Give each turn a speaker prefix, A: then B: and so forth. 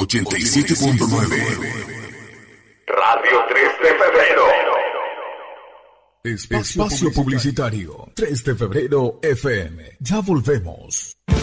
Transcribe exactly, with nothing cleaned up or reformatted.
A: ochenta y siete punto nueve.
B: Radio tres de febrero.
A: Espacio, Espacio publicitario. tres de febrero F M. Ya volvemos.